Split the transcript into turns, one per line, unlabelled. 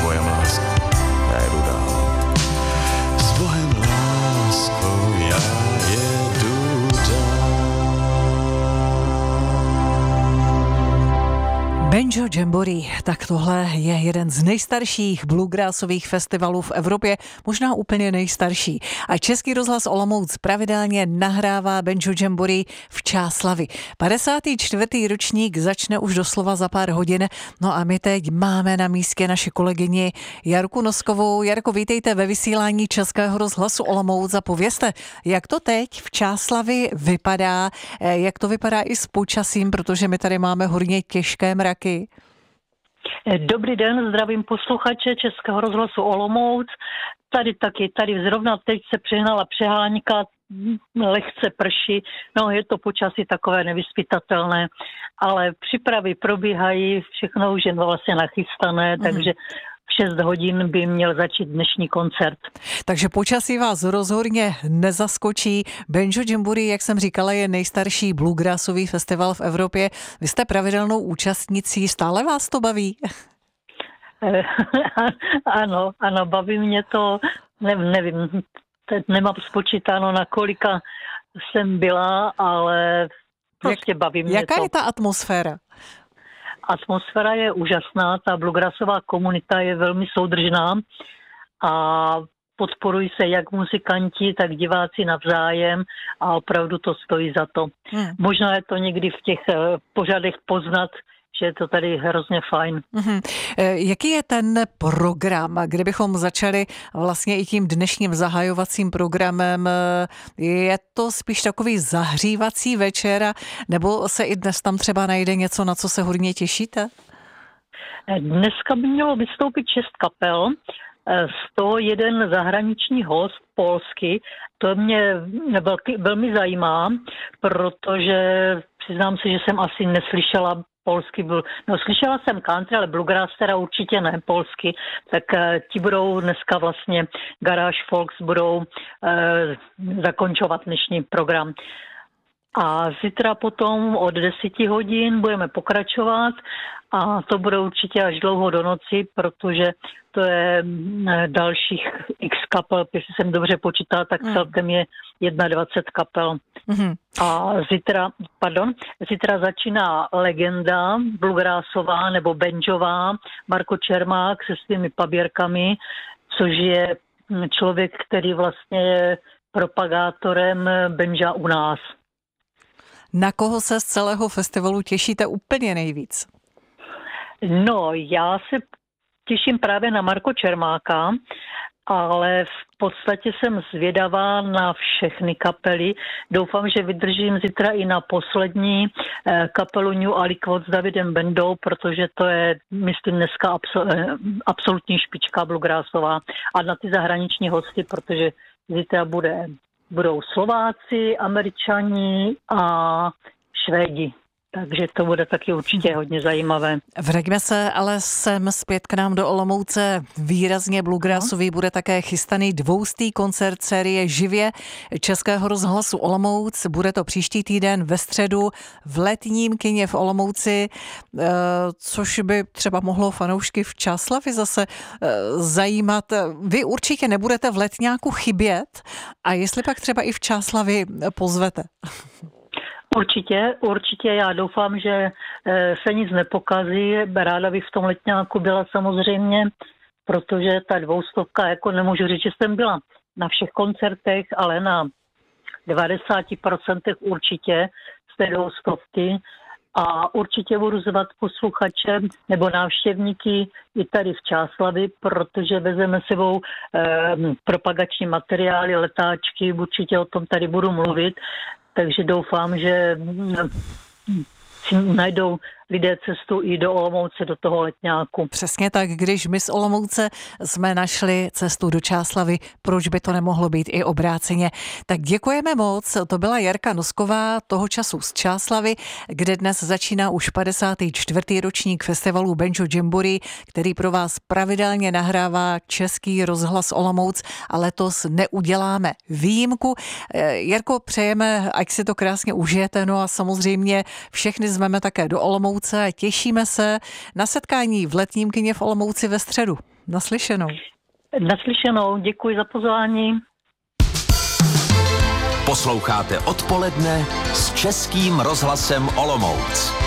Bohem lásko, já jedu dál. S Bohem lásko, já jedu dál.
Banjo Jamboree, tak tohle je jeden z nejstarších bluegrassových festivalů v Evropě, možná úplně nejstarší. A Český rozhlas Olomouc pravidelně nahrává Banjo Jamboree v Čáslavi. 54. ročník začne už doslova za pár hodin, no a my teď máme na místě naši kolegyni Jarku Noskovou. Jarko, vítejte ve vysílání Českého rozhlasu Olomouc a povězte, jak to teď v Čáslavi vypadá, jak to vypadá i s počasím, protože my tady máme hodně těžké mraky.
Dobrý den, zdravím posluchače Českého rozhlasu Olomouc. Tady zrovna teď se přihnala přehánka, lehce prší, no je to počasí takové nevyspytatelné, ale přípravy probíhají, všechno už je vlastně nachystané, takže v 6 hodin by měl začít dnešní koncert.
Takže počasí vás rozhodně nezaskočí. Banjo Jamboree, jak jsem říkala, je nejstarší bluegrassový festival v Evropě. Vy jste pravidelnou účastnicí, stále vás to baví?
Ano, baví mě to, nevím, teď nemám spočítáno, na kolika jsem byla, ale prostě baví mě
Jaká
to.
je ta atmosféra?
Atmosféra je úžasná, ta bluegrassová komunita je velmi soudržná a podporují se jak muzikanti, tak diváci navzájem a opravdu to stojí za to. Možná je to někdy v těch pořadech poznat, že je to tady hrozně fajn.
Jaký je ten program? Kdybychom začali vlastně i tím dnešním zahajovacím programem, je to spíš takový zahřívací večer, nebo se i dnes tam třeba najde něco, na co se hodně těšíte?
Dneska by mělo vystoupit 6 kapel, z toho jeden zahraniční host polský. To mě velmi zajímá, protože přiznám se, že jsem asi neslyšela polsky, slyšela jsem country, ale bluegrass teda určitě ne polsky, tak ti budou dneska vlastně Garage Folks budou zakončovat dnešní program. A zítra potom od 10 hodin budeme pokračovat a to bude určitě až dlouho do noci, protože to je dalších x kapel, jestli jsem dobře počítala, tak celkem je 21 kapel. A zítra začíná legenda bluegrassová nebo banjová, Marko Čermák se svými paběrkami, což je člověk, který vlastně je propagátorem banja u nás.
Na koho se z celého festivalu těšíte úplně nejvíc?
No, já se těším právě na Marko Čermáka, ale v podstatě jsem zvědavá na všechny kapely. Doufám, že vydržím zítra i na poslední kapelu New Aliquot s Davidem Bendou, protože to je, myslím, dneska absolutní špička bluegrassová. A na ty zahraniční hosty, protože zítra budou Slováci, Američani a Švédi. Takže to bude taky určitě hodně zajímavé.
Vraťme se ale sem zpět k nám do Olomouce. Výrazně bluegrassový bude také chystaný 200. koncert série Živě Českého rozhlasu Olomouc. Bude to příští týden ve středu v Letním kině v Olomouci, což by třeba mohlo fanoušky v Čáslavi zase zajímat. Vy určitě nebudete v Letňáku chybět a jestli pak třeba i v Čáslavi pozvete.
Určitě. Já doufám, že se nic nepokazí. Ráda bych v tom Letňáku byla samozřejmě, protože ta 200, jako nemůžu říct, že jsem byla na všech koncertech, ale na 90% určitě z té 200. A určitě budu zvat posluchače nebo návštěvníky i tady v Čáslavi, protože vezeme sebou propagační materiály, letáčky, určitě o tom tady budu mluvit. Takže doufám, že si najdou lidé cestu i do Olomouce, do toho Letňáku.
Přesně tak, když my z Olomouce jsme našli cestu do Čáslavy, proč by to nemohlo být i obráceně. Tak děkujeme moc, to byla Jarka Nosková, toho času z Čáslavy, kde dnes začíná už 54. ročník festivalu Banjo Jamboree, který pro vás pravidelně nahrává Český rozhlas Olomouc a letos neuděláme výjimku. Jarko, přejeme, ať si to krásně užijete, no a samozřejmě všechny zveme také do Olomouce a těšíme se na setkání v Letním kině v Olomouci ve středu. Naslyšenou.
Naslyšenou, děkuji za pozvání.
Posloucháte Odpoledne s Českým rozhlasem Olomouc.